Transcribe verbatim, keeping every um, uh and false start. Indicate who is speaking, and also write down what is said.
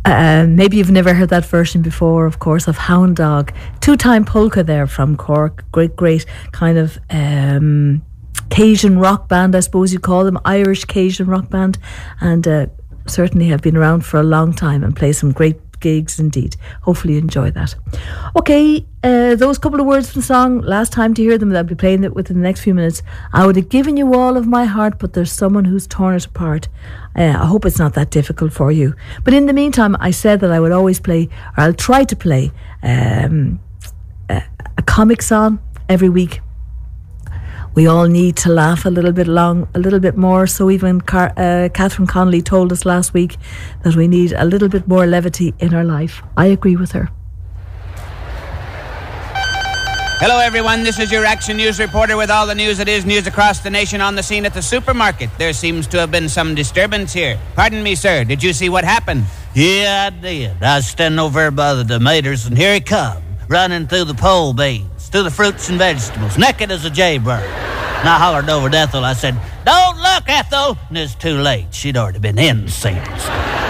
Speaker 1: Uh, maybe you've never heard that version before, of course, of Hound Dog. Two-time polka there from Cork. Great, great kind of um, Cajun rock band, I suppose you call them. Irish Cajun rock band. And uh, certainly have been around for a long time and play some great gigs indeed. Hopefully you enjoy that. Okay, uh, those couple of words from the song, last time to hear them, I'll be playing it within the next few minutes. I would have given you all of my heart, but there's someone who's torn it apart. Uh, I hope it's not that difficult for you. But in the meantime, I said that I would always play, or I'll try to play, um, a, a comic song every week. We all need to laugh a little bit long, a little bit more. So even Car- uh, Catherine Connolly told us last week that we need a little bit more levity in our life. I agree with her.
Speaker 2: Hello everyone, this is your Action News reporter with all the news that is news across the nation on the scene at the supermarket. There seems to have been some disturbance here. Pardon me, sir, did you see what happened?
Speaker 3: Yeah, I did. I was standing over by the tomatoes, and here he come, running through the pole beans, through the fruits and vegetables, naked as a jaybird. And I hollered over to Ethel. I said, "Don't look, Ethel!" And it's too late. She'd already been in the scenes.